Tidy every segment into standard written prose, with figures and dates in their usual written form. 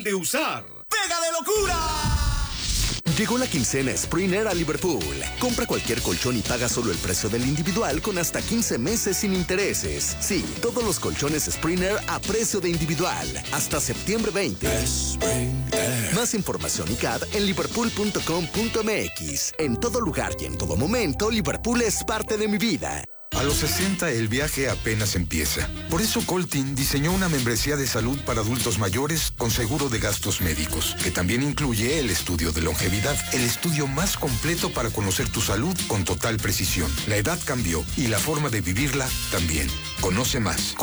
fácil de usar. ¡Pega de locura! Llegó la quincena Springer a Liverpool. Compra cualquier colchón y paga solo el precio del individual con hasta 15 meses sin intereses. Sí, todos los colchones Springer a precio de individual. Hasta septiembre 20. Más información y CAD en liverpool.com.mx. En todo lugar y en todo momento, Liverpool es parte de mi vida. A los 60 el viaje apenas empieza. Por eso Coltin diseñó una membresía de salud para adultos mayores con seguro de gastos médicos, que también incluye el estudio de longevidad, el estudio más completo para conocer tu salud con total precisión. La edad cambió y la forma de vivirla también. Conoce más,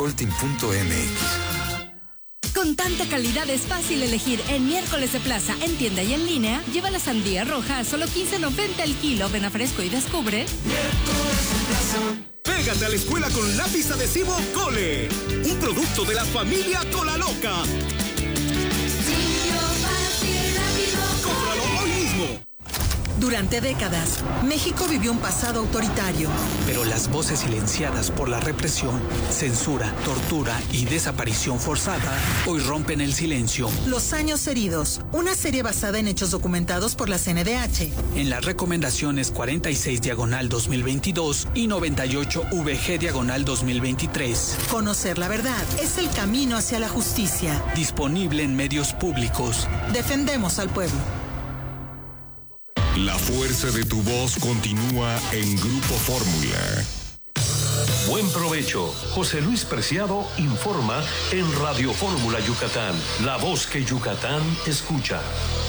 coltin.mx. Con tanta calidad es fácil elegir. En Miércoles de Plaza, en tienda y en línea, lleva la sandía roja a solo $15.90 el kilo. Ven a Fresco y descubre. Miércoles de Plaza. Pégate a la escuela con lápiz adhesivo Cole, un producto de la familia Cola Loca. ¡Cómpralo hoy mismo! Durante décadas, México vivió un pasado autoritario. Pero las voces silenciadas por la represión, censura, tortura y desaparición forzada hoy rompen el silencio. Los años heridos, una serie basada en hechos documentados por la CNDH. En las recomendaciones 46/2022 y 98/VG/2023. Conocer la verdad es el camino hacia la justicia. Disponible en medios públicos. Defendemos al pueblo. La fuerza de tu voz continúa en Grupo Fórmula. Buen provecho. José Luis Preciado informa en Radio Fórmula Yucatán, la voz que Yucatán escucha.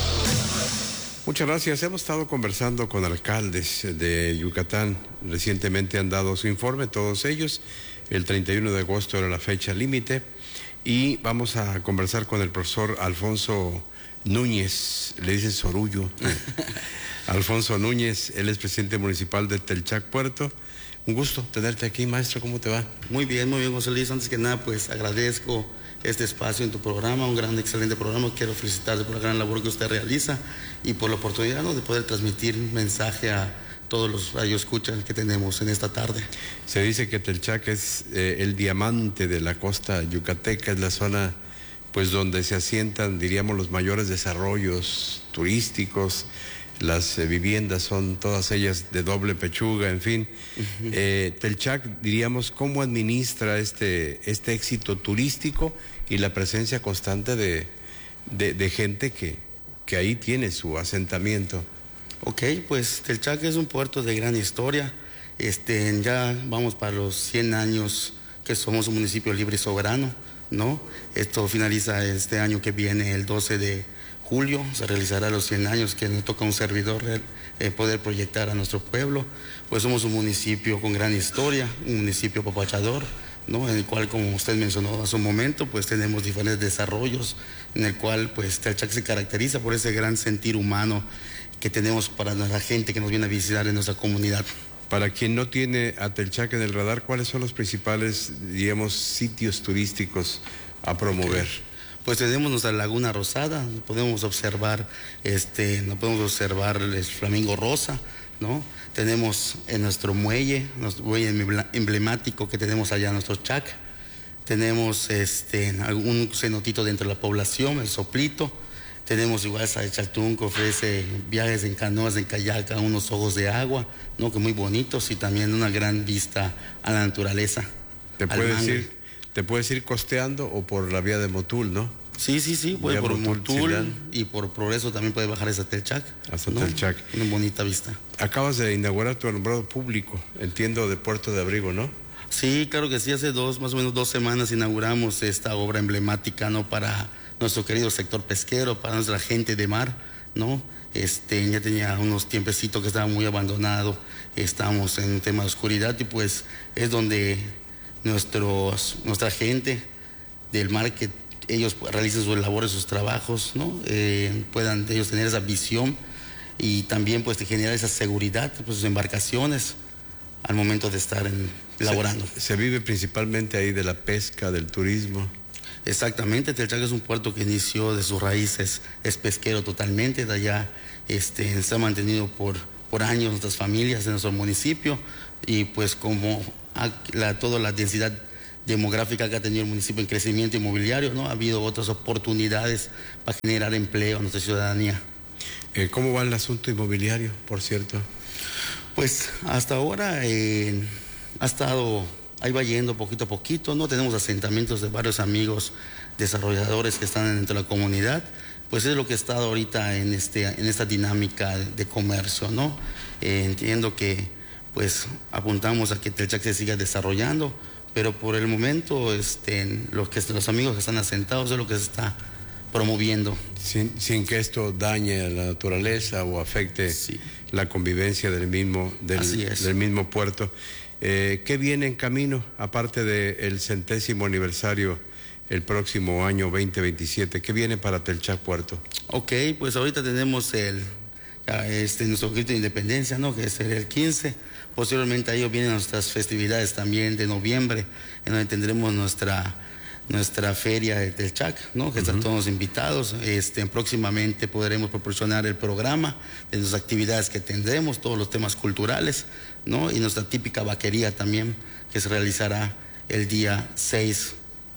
Muchas gracias. Hemos estado conversando con alcaldes de Yucatán. Recientemente han dado su informe, todos ellos. El 31 de agosto era la fecha límite. Y vamos a conversar con el profesor Alfonso Núñez, le dicen Sorullo. Alfonso Núñez, él es presidente municipal de Telchac Puerto. Un gusto tenerte aquí, maestro, ¿cómo te va? Muy bien, José Luis. Antes que nada, pues agradezco este espacio en tu programa, un gran, excelente programa. Quiero felicitarte por la gran labor que usted realiza y por la oportunidad, ¿no?, de poder transmitir un mensaje a todos los radioescuchas que tenemos en esta tarde. Se dice que Telchac es el diamante de la costa yucateca, es la zona pues donde se asientan, diríamos, los mayores desarrollos turísticos. Las viviendas son todas ellas de doble pechuga, en fin. Telchac, diríamos, ¿cómo administra este éxito turístico y la presencia constante de gente que ahí tiene su asentamiento? Ok, pues Telchac es un puerto de gran historia. Ya vamos para los 100 años que somos un municipio libre y soberano, ¿no? Esto finaliza este año que viene, el 12 de julio, se realizará los 100 años que nos toca a un servidor poder proyectar a nuestro pueblo. Pues somos un municipio con gran historia, un municipio apapachador, ¿no?, en el cual, como usted mencionó hace un momento, pues tenemos diferentes desarrollos, en el cual pues Telchac se caracteriza por ese gran sentir humano que tenemos para la gente que nos viene a visitar en nuestra comunidad. Para quien no tiene a Telchac en el radar, ¿cuáles son los principales, digamos, sitios turísticos a promover? Okay. Pues tenemos nuestra Laguna Rosada, podemos observar el flamingo rosa, ¿no? Tenemos en nuestro muelle emblemático que tenemos allá, nuestro Chac. Tenemos algún cenotito dentro de la población, el Soplito. Tenemos igual esa de Chaltún, que ofrece viajes en canoas, en kayak, a unos ojos de agua, ¿no?, que muy bonitos, y también una gran vista a la naturaleza. Te puedes ir costeando o por la vía de Motul, ¿no? Sí, puede por Motul y por Progreso también puede bajar hasta Telchac. Hasta, ¿no?, Telchac. Una bonita vista. Acabas de inaugurar tu alumbrado público, entiendo, de Puerto de Abrigo, ¿no? Sí, claro que sí, hace más o menos 2 semanas inauguramos esta obra emblemática, ¿no?, para nuestro querido sector pesquero, para nuestra gente de mar, ¿no? Ya tenía unos tiempecitos que estaba muy abandonado, estamos en un tema de oscuridad, y pues es donde nuestra gente del mar, que ellos realicen sus labores, sus trabajos, ¿no?, puedan ellos tener esa visión y también pues generar esa seguridad, pues sus embarcaciones al momento de estar laborando. Se vive principalmente ahí de la pesca, del turismo. Exactamente, Telchac es un puerto que inició de sus raíces, es pesquero totalmente, de allá se ha mantenido por años nuestras familias en nuestro municipio, y pues como toda la densidad demográfica que ha tenido el municipio en crecimiento inmobiliario, ¿no? Ha habido otras oportunidades para generar empleo a nuestra ciudadanía. ¿Cómo va el asunto inmobiliario, por cierto? Pues hasta ahora ha estado, ahí va yendo poquito a poquito, ¿no? Tenemos asentamientos de varios amigos desarrolladores que están dentro de la comunidad, pues es lo que ha estado ahorita en esta dinámica de comercio, ¿no? Entiendo que pues apuntamos a que Telchac se siga desarrollando, pero por el momento los amigos que están asentados es lo que se está promoviendo. Sin que esto dañe a la naturaleza o afecte la convivencia del mismo puerto. ¿Qué viene en camino, aparte del 100º aniversario el próximo año 2027? ¿Qué viene para Telchac Puerto? Ok, pues ahorita tenemos nuestro grito de independencia, ¿no? Que es el 15. Posteriormente a ello vienen nuestras festividades también de noviembre, en donde tendremos nuestra feria de Telchac, ¿no? Que están todos invitados. Próximamente podremos proporcionar el programa de las actividades que tendremos, todos los temas culturales, ¿no? Y nuestra típica vaquería también, que se realizará el día 6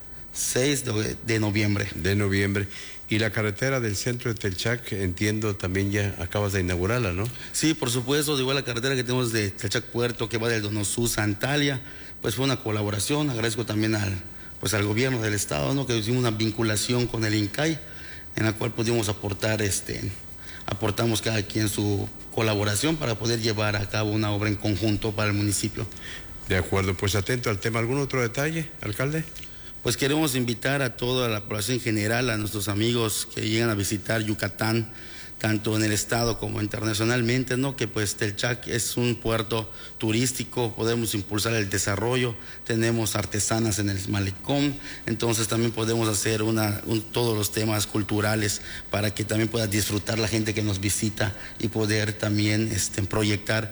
de noviembre. De noviembre. Y la carretera del centro de Telchac, entiendo, también ya acabas de inaugurarla, ¿no? Sí, por supuesto, igual la carretera que tenemos de Telchac Puerto, que va del Donosú Santalia, pues fue una colaboración. Agradezco también al gobierno del estado, ¿no? Que hicimos una vinculación con el INCAI, en la cual pudimos aportamos cada quien su colaboración para poder llevar a cabo una obra en conjunto para el municipio. De acuerdo, pues atento al tema. ¿Algún otro detalle, alcalde? Pues queremos invitar a toda la población en general, a nuestros amigos que llegan a visitar Yucatán, tanto en el estado como internacionalmente, ¿no? Que pues Telchac es un puerto turístico, podemos impulsar el desarrollo, tenemos artesanas en el malecón, entonces también podemos hacer todos los temas culturales para que también pueda disfrutar la gente que nos visita y poder también proyectar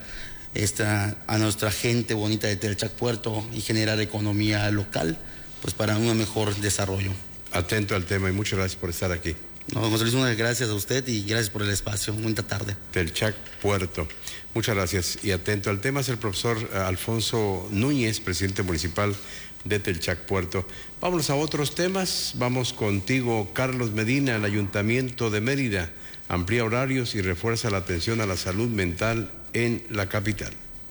a nuestra gente bonita de Telchac Puerto y generar economía local, pues para un mejor desarrollo. Atento al tema y muchas gracias por estar aquí. No, José Luis, muchas gracias a usted y gracias por el espacio. Buena tarde. Telchac Puerto. Muchas gracias. Y atento al tema es el profesor Alfonso Núñez, presidente municipal de Telchac Puerto. Vámonos a otros temas. Vamos contigo, Carlos Medina. El Ayuntamiento de Mérida amplía horarios y refuerza la atención a la salud mental en la capital.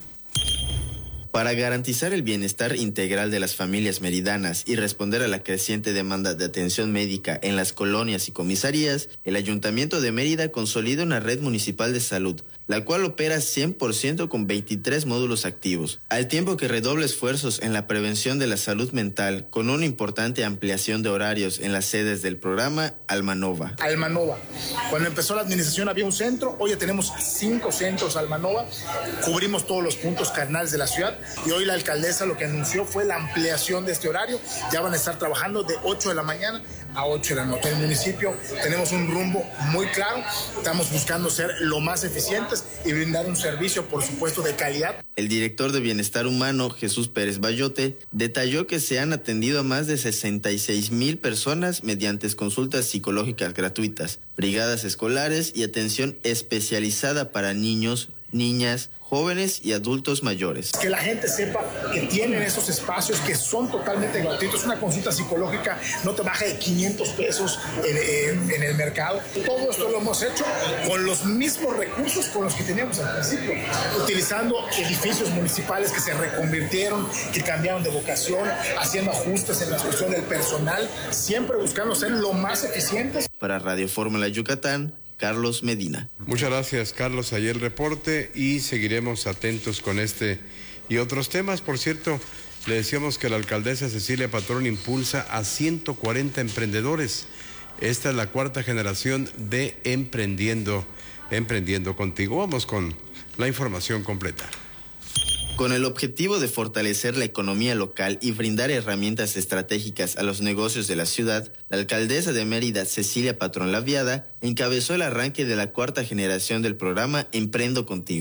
Para garantizar el bienestar integral de las familias meridanas y responder a la creciente demanda de atención médica en las colonias y comisarías, el Ayuntamiento de Mérida consolida una red municipal de salud, la cual opera 100% con 23 módulos activos, al tiempo que redobla esfuerzos en la prevención de la salud mental con una importante ampliación de horarios en las sedes del programa Almanova. Almanova. Cuando empezó la administración había un centro, hoy ya tenemos 5 centros Almanova, cubrimos todos los puntos cardinales de la ciudad y hoy la alcaldesa lo que anunció fue la ampliación de este horario. Ya van a estar trabajando de 8 de la mañana a 8 de la noche. En el municipio tenemos un rumbo muy claro, estamos buscando ser lo más eficientes y brindar un servicio, por supuesto, de calidad. El director de Bienestar Humano, Jesús Pérez Bayote, detalló que se han atendido a más de 66,000 personas mediante consultas psicológicas gratuitas, brigadas escolares y atención especializada para niños, niñas, jóvenes y adultos mayores. Que la gente sepa que tienen esos espacios que son totalmente gratuitos. Una consulta psicológica no te baja de 500 pesos en el mercado. Todo esto lo hemos hecho con los mismos recursos con los que teníamos al principio, utilizando edificios municipales que se reconvirtieron, que cambiaron de vocación, haciendo ajustes en la cuestión del personal, siempre buscando ser lo más eficientes. Para Radio Fórmula Yucatán, Carlos Medina. Muchas gracias, Carlos. Ahí el reporte y seguiremos atentos con este y otros temas. Por cierto, le decíamos que la alcaldesa Cecilia Patrón impulsa a 140 emprendedores. Esta es la 4ª generación de Emprendiendo Contigo. Vamos con la información completa. Con el objetivo de fortalecer la economía local y brindar herramientas estratégicas a los negocios de la ciudad, la alcaldesa de Mérida, Cecilia Patrón Laviada, encabezó el arranque de la 4ª generación del programa Emprendo Contigo,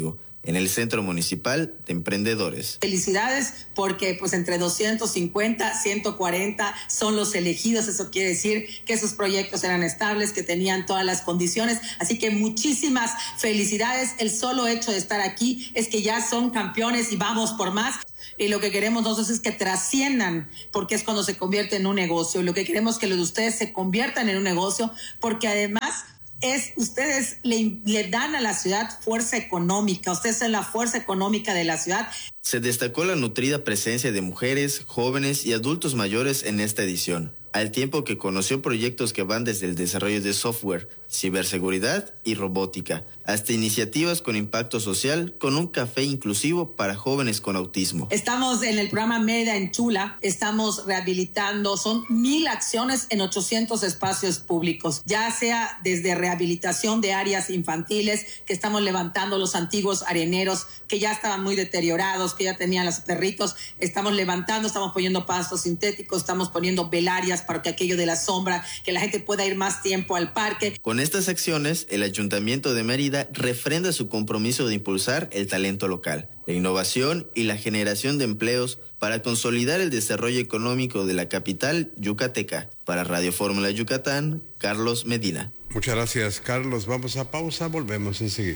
en el Centro Municipal de Emprendedores. Felicidades porque pues entre 250, 140 son los elegidos. Eso quiere decir que esos proyectos eran estables, que tenían todas las condiciones. Así que muchísimas felicidades. El solo hecho de estar aquí es que ya son campeones y vamos por más. Y lo que queremos nosotros es que trasciendan, porque es cuando se convierte en un negocio. Y lo que queremos es que los de ustedes se conviertan en un negocio, porque además ustedes le dan a la ciudad fuerza económica. Ustedes son la fuerza económica de la ciudad. Se destacó la nutrida presencia de mujeres, jóvenes y adultos mayores en esta edición, al tiempo que conoció proyectos que van desde el desarrollo de software, ciberseguridad y robótica, hasta iniciativas con impacto social, con un café inclusivo para jóvenes con autismo. Estamos en el programa Mérida en Chula, estamos rehabilitando, son 1,000 acciones en 800 espacios públicos, ya sea desde rehabilitación de áreas infantiles, que estamos levantando los antiguos areneros que ya estaban muy deteriorados, que ya tenían los perritos, estamos levantando, estamos poniendo pastos sintéticos, estamos poniendo velarias para que aquello de la sombra, que la gente pueda ir más tiempo al parque. Con estas acciones, el Ayuntamiento de Mérida refrenda su compromiso de impulsar el talento local, la innovación y la generación de empleos para consolidar el desarrollo económico de la capital yucateca. Para Radio Fórmula Yucatán, Carlos Medina. Muchas gracias, Carlos. Vamos a pausa, volvemos enseguida.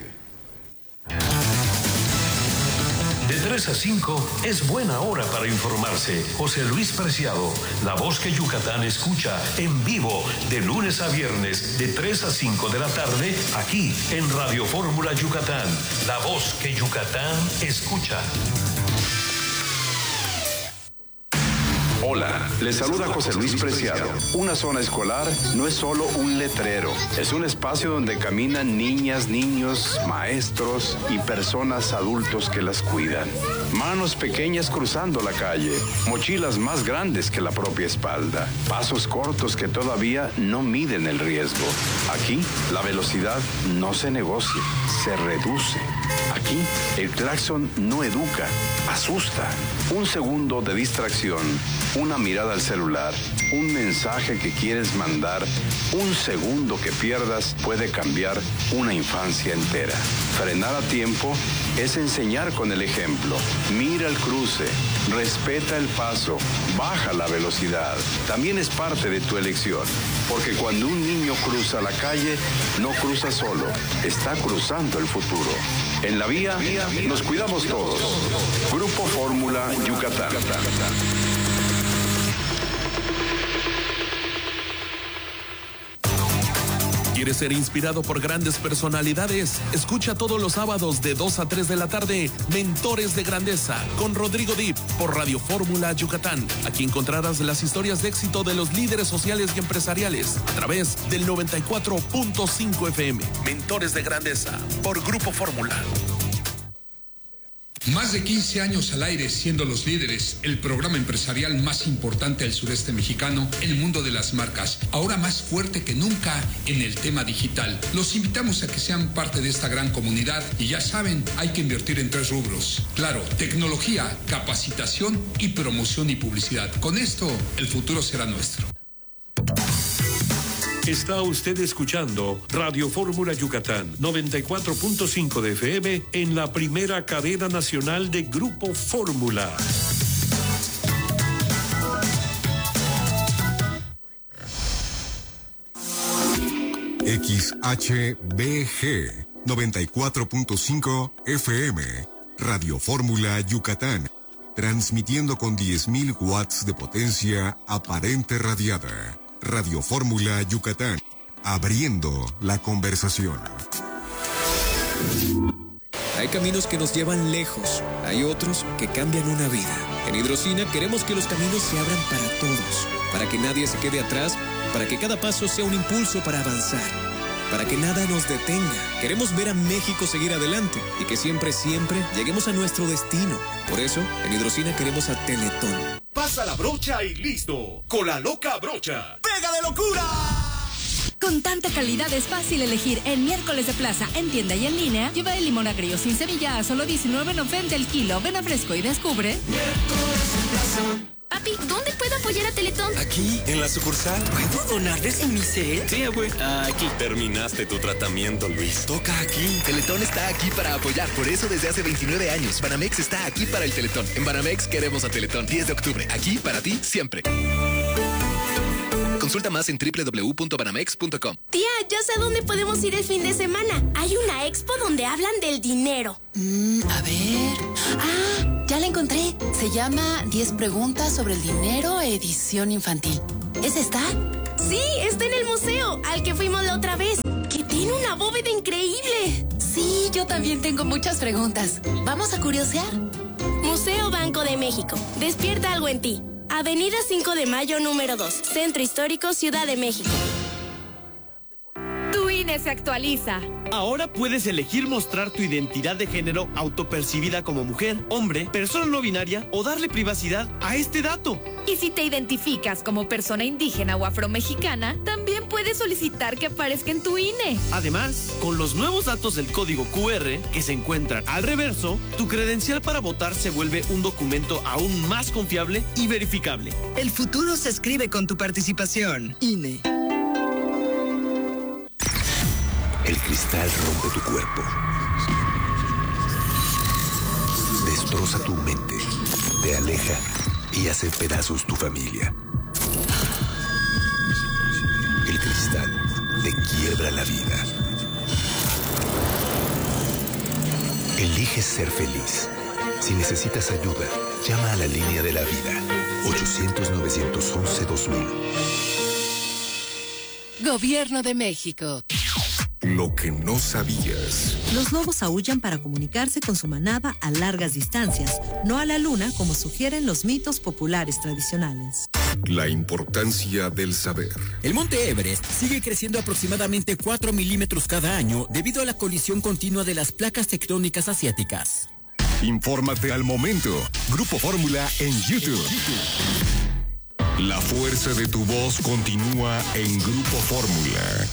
De 3 a 5 es buena hora para informarse. José Luis Preciado, la voz que Yucatán escucha en vivo de lunes a viernes de 3 a 5 de la tarde aquí en Radio Fórmula Yucatán. La voz que Yucatán escucha. Hola, les saluda José Luis Preciado. Una zona escolar no es solo un letrero, es un espacio donde caminan niñas, niños, maestros y personas adultos que las cuidan. Manos pequeñas cruzando la calle, mochilas más grandes que la propia espalda, pasos cortos que todavía no miden el riesgo. Aquí, la velocidad no se negocia, se reduce. Aquí, el claxon no educa, asusta. Un segundo de distracción, una mirada al celular, un mensaje que quieres mandar, un segundo que pierdas puede cambiar una infancia entera. Frenar a tiempo es enseñar con el ejemplo. Mira el cruce, respeta el paso, baja la velocidad. También es parte de tu elección, porque cuando un niño cruza la calle, no cruza solo, está cruzando el futuro. En la vía, nos cuidamos todos. Grupo Fórmula Yucatán. ¿Quieres ser inspirado por grandes personalidades? Escucha todos los sábados de 2 a 3 de la tarde Mentores de Grandeza con Rodrigo Dip por Radio Fórmula Yucatán. Aquí encontrarás las historias de éxito de los líderes sociales y empresariales a través del 94.5 FM. Mentores de Grandeza por Grupo Fórmula. Más de 15 años al aire siendo los líderes, el programa empresarial más importante del sureste mexicano, el mundo de las marcas, ahora más fuerte que nunca en el tema digital. Los invitamos a que sean parte de esta gran comunidad y ya saben, hay que invertir en 3 rubros. Claro, tecnología, capacitación y promoción y publicidad. Con esto, el futuro será nuestro. Está usted escuchando Radio Fórmula Yucatán, 94.5 de FM en la primera cadena nacional de Grupo Fórmula. XHBG 94.5 FM, Radio Fórmula Yucatán, transmitiendo con 10.000 watts de potencia aparente radiada. Radio Fórmula Yucatán, abriendo la conversación. Hay caminos que nos llevan lejos, hay otros que cambian una vida. En Hidrocina queremos que los caminos se abran para todos, para que nadie se quede atrás, para que cada paso sea un impulso para avanzar, para que nada nos detenga. Queremos ver a México seguir adelante y que siempre, siempre lleguemos a nuestro destino. Por eso, en Hidrocina queremos a Teletón. Pasa la brocha y listo. Con la loca brocha. ¡Pega de locura! Con tanta calidad es fácil elegir. En miércoles de plaza, en tienda y en línea, lleva el limón agrio sin semilla a solo $19.90 el kilo. Ven a Fresco y descubre. Miércoles de plaza. Papi, ¿dónde puedo apoyar a Teletón? Aquí, en la sucursal. ¿Puedo donarles en mi cel? Sí, güey. Aquí. Terminaste tu tratamiento, Luis. Toca aquí. Teletón está aquí para apoyar. Por eso desde hace 29 años, Banamex está aquí para el Teletón. En Banamex queremos a Teletón. 10 de octubre. Aquí para ti, siempre. Consulta más en www.banamex.com. Tía, yo sé dónde podemos ir el fin de semana. Hay una expo donde hablan del dinero. A ver. Ya la encontré. Se llama 10 preguntas sobre el dinero, edición infantil. ¿Es esta? Sí, está en el museo, al que fuimos la otra vez, que tiene una bóveda increíble. Sí, yo también tengo muchas preguntas. ¿Vamos a curiosear? Museo Banco de México. Despierta algo en ti. Avenida 5 de Mayo, número 2. Centro Histórico, Ciudad de México. Tu INE se actualiza. Ahora puedes elegir mostrar tu identidad de género autopercibida como mujer, hombre, persona no binaria o darle privacidad a este dato. Y si te identificas como persona indígena o afromexicana, también puedes solicitar que aparezca en tu INE. Además, con los nuevos datos del código QR que se encuentran al reverso, tu credencial para votar se vuelve un documento aún más confiable y verificable. El futuro se escribe con tu participación. INE. El cristal rompe tu cuerpo. Destroza tu mente. Te aleja y hace pedazos tu familia. El cristal te quiebra la vida. Elige ser feliz. Si necesitas ayuda, llama a la línea de la vida. 800-911-2000. Gobierno de México. Lo que no sabías. Los lobos aúllan para comunicarse con su manada a largas distancias, no a la luna como sugieren los mitos populares tradicionales. La importancia del saber. El monte Everest sigue creciendo aproximadamente 4 milímetros cada año debido a la colisión continua de las placas tectónicas asiáticas. Infórmate al momento. Grupo Fórmula en YouTube. La fuerza de tu voz continúa en Grupo Fórmula.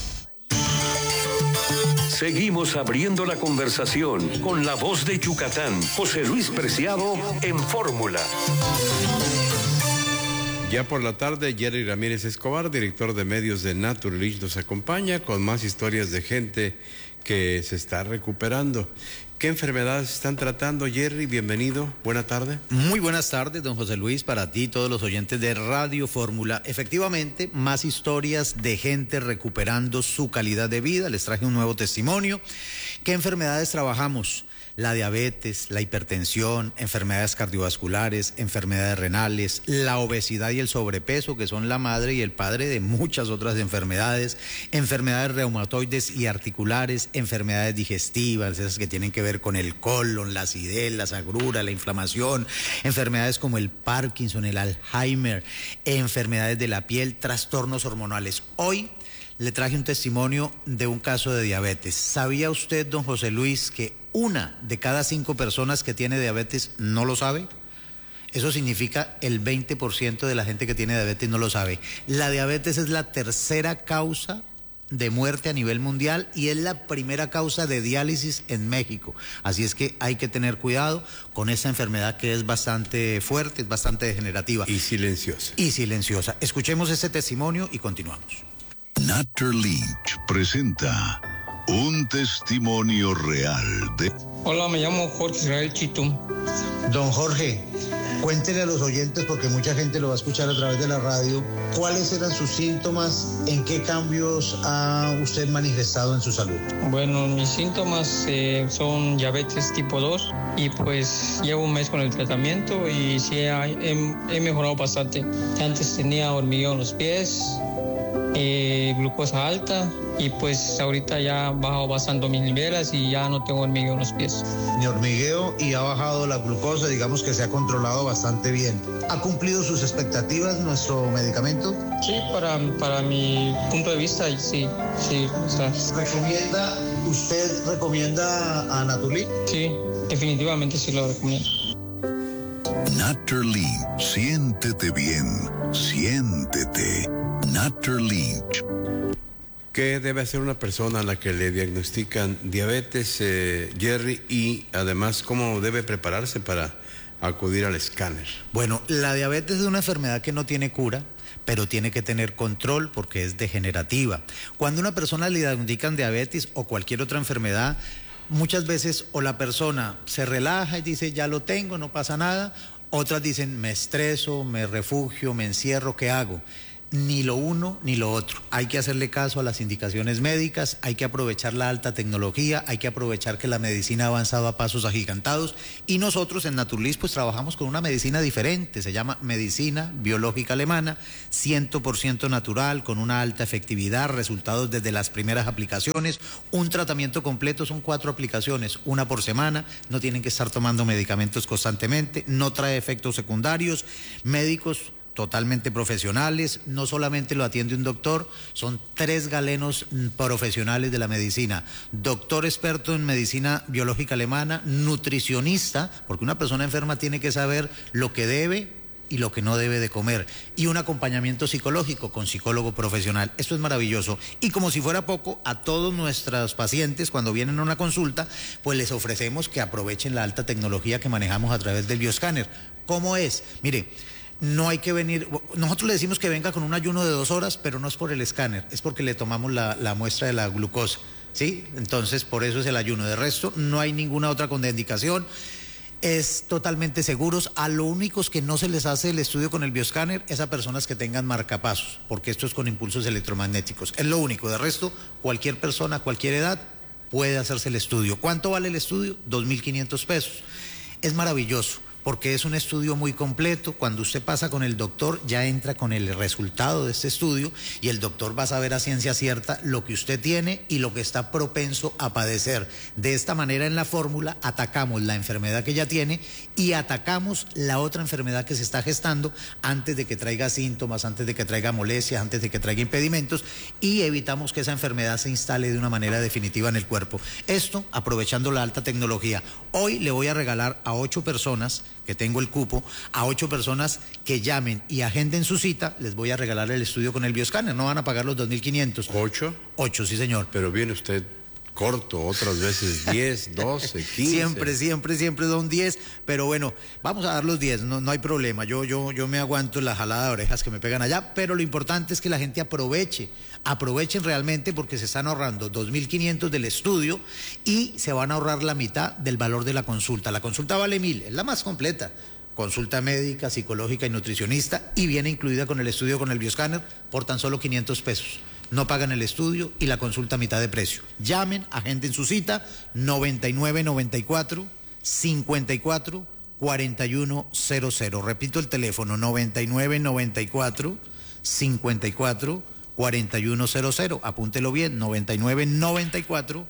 Seguimos abriendo la conversación con la voz de Yucatán, José Luis Preciado en Fórmula. Ya por la tarde, Jerry Ramírez Escobar, director de medios de Naturalist, nos acompaña con más historias de gente que se está recuperando. ¿Qué enfermedades están tratando, Jerry? Bienvenido, buena tarde. Muy buenas tardes, don José Luis, para ti y todos los oyentes de Radio Fórmula. Efectivamente, más historias de gente recuperando su calidad de vida. Les traje un nuevo testimonio. ¿Qué enfermedades trabajamos? La diabetes, la hipertensión, enfermedades cardiovasculares, enfermedades renales, la obesidad y el sobrepeso, que son la madre y el padre de muchas otras enfermedades, enfermedades reumatoides y articulares, enfermedades digestivas, esas que tienen que ver con el colon, la acidez, las agruras, la inflamación, enfermedades como el Parkinson, el Alzheimer, enfermedades de la piel, trastornos hormonales. Hoy le traje un testimonio de un caso de diabetes. ¿Sabía usted, don José Luis, que 1 de cada 5 personas que tiene diabetes no lo sabe? Eso significa el 20% de la gente que tiene diabetes no lo sabe. La diabetes es la tercera causa de muerte a nivel mundial y es la primera causa de diálisis en México. Así es que hay que tener cuidado con esa enfermedad que es bastante fuerte, es bastante degenerativa. Y silenciosa. Y silenciosa. Escuchemos ese testimonio y continuamos. Naturalynch presenta un testimonio real de... Hola, me llamo Jorge Israel Chitum. Don Jorge, cuéntele a los oyentes, porque mucha gente lo va a escuchar a través de la radio, ¿cuáles eran sus síntomas? ¿En qué cambios ha usted manifestado en su salud? Bueno, mis síntomas son diabetes tipo 2 y pues llevo un mes con el tratamiento y sí he mejorado bastante. Antes tenía hormigueo en los pies, glucosa alta y pues ahorita ya he bajado bastante mis niveles y ya no tengo hormigueo en los pies. Ni hormigueo y ha bajado la glucosa, digamos que se ha controlado bastante bien. ¿Ha cumplido sus expectativas nuestro medicamento? Sí, para mi punto de vista, sí. O sea. ¿Usted recomienda a Naturalynch? Sí, definitivamente sí lo recomiendo. Naturalynch, siéntete bien, siéntete. Naturalynch. ¿Qué debe hacer una persona a la que le diagnostican diabetes, Jerry? Y además, ¿cómo debe prepararse para acudir al escáner? Bueno, la diabetes es una enfermedad que no tiene cura, pero tiene que tener control porque es degenerativa. Cuando una persona le diagnostican diabetes o cualquier otra enfermedad, muchas veces o la persona se relaja y dice, ya lo tengo, no pasa nada. Otras dicen, me estreso, me refugio, me encierro, ¿qué hago? Ni lo uno ni lo otro. Hay que hacerle caso a las indicaciones médicas, hay que aprovechar la alta tecnología, hay que aprovechar que la medicina ha avanzado a pasos agigantados y nosotros en Naturlis pues trabajamos con una medicina diferente, se llama medicina biológica alemana, 100% natural, con una alta efectividad, resultados desde las primeras aplicaciones, un tratamiento completo, son 4 aplicaciones, una por semana, no tienen que estar tomando medicamentos constantemente, no trae efectos secundarios, médicos totalmente profesionales, no solamente lo atiende un doctor, son 3 galenos profesionales de la medicina, doctor experto en medicina biológica alemana, nutricionista, porque una persona enferma tiene que saber lo que debe y lo que no debe de comer, y un acompañamiento psicológico con psicólogo profesional. Esto es maravilloso. Y como si fuera poco, a todos nuestros pacientes cuando vienen a una consulta, pues les ofrecemos que aprovechen la alta tecnología que manejamos a través del bioscáner. ¿Cómo es? Mire, no hay que venir, nosotros le decimos que venga con un ayuno de 2 horas, pero no es por el escáner, es porque le tomamos la muestra de la glucosa, ¿sí? Entonces, por eso es el ayuno. De resto, no hay ninguna otra contraindicación, es totalmente seguros. A lo únicos que no se les hace el estudio con el bioscáner es a personas que tengan marcapasos, porque esto es con impulsos electromagnéticos, es lo único. De resto, cualquier persona, cualquier edad, puede hacerse el estudio. ¿Cuánto vale el estudio? 2.500 pesos. Es maravilloso, porque es un estudio muy completo. Cuando usted pasa con el doctor, ya entra con el resultado de este estudio y el doctor va a saber a ciencia cierta lo que usted tiene y lo que está propenso a padecer. De esta manera, en la fórmula, atacamos la enfermedad que ya tiene y atacamos la otra enfermedad que se está gestando antes de que traiga síntomas, antes de que traiga molestias, antes de que traiga impedimentos, y evitamos que esa enfermedad se instale de una manera definitiva en el cuerpo. Esto aprovechando la alta tecnología. Hoy le voy a regalar a 8 personas, que tengo el cupo, a 8 personas que llamen y agenden su cita, les voy a regalar el estudio con el bioscáner. No van a pagar los 2.500. ¿8? 8, sí, señor. Pero viene usted corto, otras veces 10, 12, 15. Siempre son 10, pero bueno, vamos a dar los 10, no hay problema. Yo me aguanto la jalada de orejas que me pegan allá, pero lo importante es que la gente aprovechen realmente, porque se están ahorrando 2.500 del estudio y se van a ahorrar la mitad del valor de la consulta. La consulta vale 1.000, es la más completa. Consulta médica, psicológica y nutricionista, y viene incluida con el estudio con el bioscáner por tan solo 500 pesos. No pagan el estudio y la consulta a mitad de precio. Llamen, agenden su cita, 9994 54 4100. Repito el teléfono, 9994 54 4100. Apúntelo bien, 9994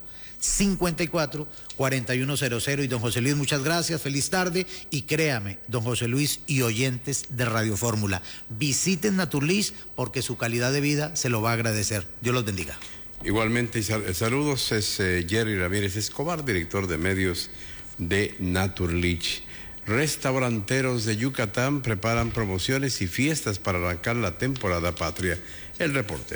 54 4100. Y don José Luis, muchas gracias, feliz tarde, y créame, don José Luis y oyentes de Radio Fórmula, visiten Naturlis porque su calidad de vida se lo va a agradecer. Dios los bendiga. Igualmente, saludos, es Jerry Ramírez Escobar, director de medios de Naturlich. Restauranteros de Yucatán preparan promociones y fiestas para arrancar la temporada patria. El reporte.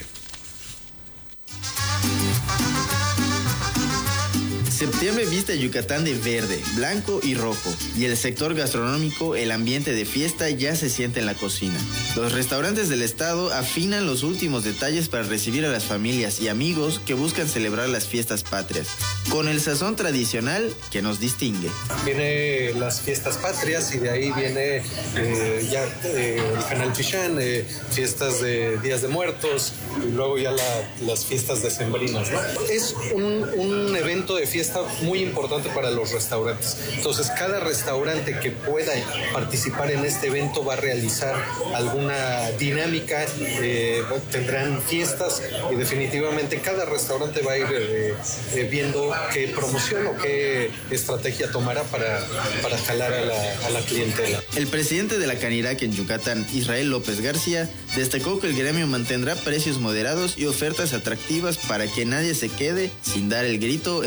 Septiembre viste a Yucatán de verde, blanco y rojo, y el sector gastronómico, el ambiente de fiesta ya se siente en la cocina. Los restaurantes del estado afinan los últimos detalles para recibir a las familias y amigos que buscan celebrar las fiestas patrias, con el sazón tradicional que nos distingue. Viene las fiestas patrias y de ahí viene el Canal Pichán, fiestas de Días de Muertos, y luego ya las fiestas decembrinas, ¿no? Es un evento de fiesta muy importante para los restaurantes. Entonces, cada restaurante que pueda participar en este evento va a realizar alguna dinámica, tendrán fiestas, y definitivamente cada restaurante va a ir viendo qué promoción o qué estrategia tomará para jalar a la clientela. El presidente de la Canirac en Yucatán, Israel López García, destacó que el gremio mantendrá precios moderados y ofertas atractivas para que nadie se quede sin dar el grito en su restaurante.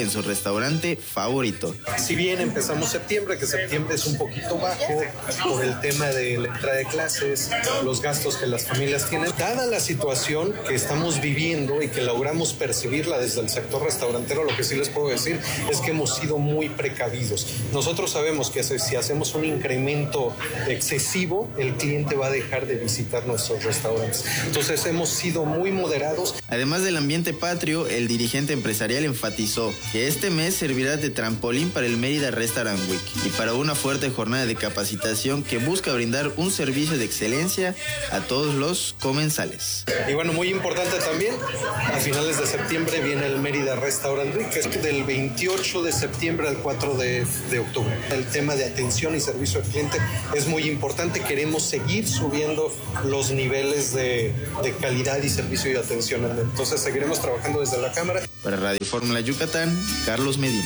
restaurante favorito. Si bien empezamos septiembre, que septiembre es un poquito bajo por el tema de la entrada de clases, los gastos que las familias tienen, dada la situación que estamos viviendo y que logramos percibirla desde el sector restaurantero, lo que sí les puedo decir es que hemos sido muy precavidos. Nosotros sabemos que si hacemos un incremento excesivo, el cliente va a dejar de visitar nuestros restaurantes. Entonces hemos sido muy moderados. Además del ambiente patrio, el dirigente empresarial enfatizó que este mes servirá de trampolín para el Mérida Restaurant Week y para una fuerte jornada de capacitación que busca brindar un servicio de excelencia a todos los comensales. Y bueno, muy importante también, a finales de septiembre viene el Mérida Restaurant Week, que es del 28 de septiembre al 4 de octubre. El tema de atención y servicio al cliente es muy importante. Queremos seguir subiendo los niveles de calidad y servicio y atención. Entonces seguiremos trabajando desde la Cámara. Para Radio Fórmula Yucatán, Carlos Medina.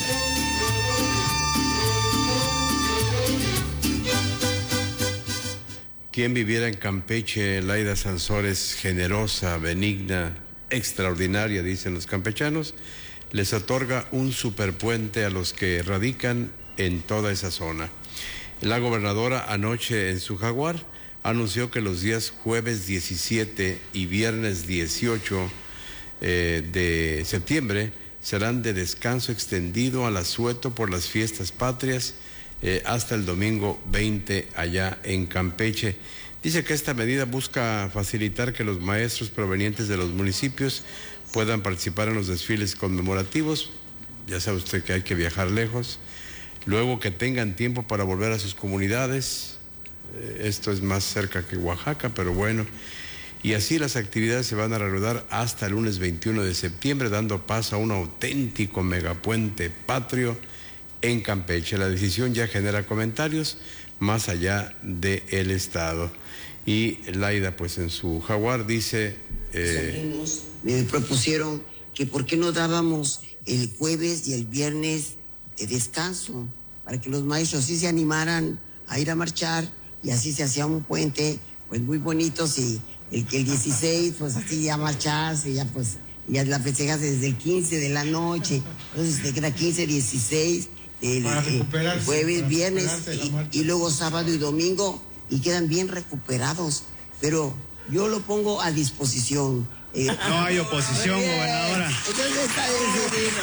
Quien viviera en Campeche, Laida Sansores, generosa, benigna, extraordinaria, dicen los campechanos, les otorga un superpuente a los que radican en toda esa zona. La gobernadora anoche en su Jaguar anunció que los días jueves 17 y viernes 18 de septiembre serán de descanso extendido al asueto por las fiestas patrias hasta el domingo 20 allá en Campeche. Dice que esta medida busca facilitar que los maestros provenientes de los municipios puedan participar en los desfiles conmemorativos. Ya sabe usted que hay que viajar lejos. Luego que tengan tiempo para volver a sus comunidades. Esto es más cerca que Oaxaca, pero bueno. Y así las actividades se van a reanudar hasta el lunes 21 de septiembre, dando paso a un auténtico megapuente patrio en Campeche. La decisión ya genera comentarios más allá del Estado. Y Laida, pues en su Jaguar dice... Me propusieron que por qué no dábamos el jueves y el viernes de descanso, para que los maestros sí se animaran a ir a marchar, y así se hacía un puente pues muy bonito. Y el 16 pues así ya marcharse, ya pues ya la festejas desde el 15 de la noche, entonces te queda 15, 16 el jueves, viernes y luego sábado y domingo, y quedan bien recuperados, pero yo lo pongo a disposición. No hay oposición, gobernadora. Entonces está decidido.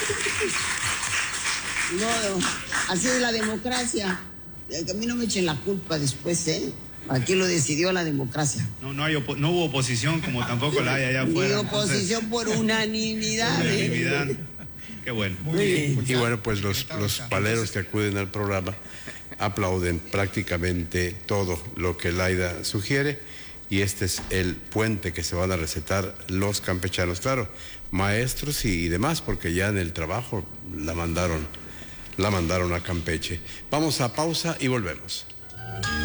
No, así es la democracia. A mí no me echen la culpa después, ¿eh? Aquí lo decidió la democracia. No hubo oposición, como tampoco la hay allá afuera. Ni oposición por unanimidad. Unanimidad. Qué bueno. Muy bien. Y bueno, pues los paleros que acuden al programa aplauden prácticamente todo lo que Laida sugiere, y este es el puente que se van a recetar los campechanos. Claro, maestros y demás, porque ya en el trabajo la mandaron a Campeche. Vamos a pausa y volvemos.